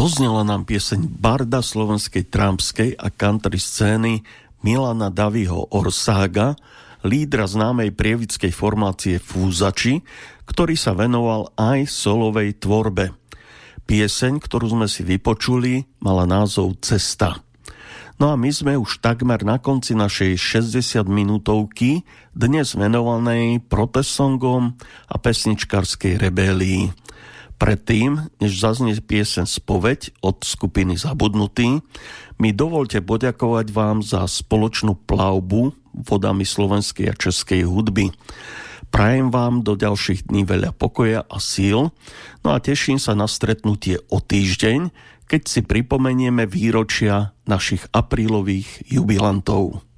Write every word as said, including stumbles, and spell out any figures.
Doznela nám pieseň barda slovenskej trampskej a country scény Milana Daviho Orsága, lídra známej prievidskej formácie Fúzači, ktorý sa venoval aj solovej tvorbe. Pieseň, ktorú sme si vypočuli, mala názov Cesta. No a my sme už takmer na konci našej šesťdesiatminútovky, dnes venovanej protestsongom a pesničkarskej rebélii. Predtým, než zaznie pieseň Spoveď od skupiny Zabudnutí, mi dovolte poďakovať vám za spoločnú plavbu vodami slovenskej a českej hudby. Prajem vám do ďalších dní veľa pokoja a síl, no a teším sa na stretnutie o týždeň, keď si pripomenieme výročia našich aprílových jubilantov.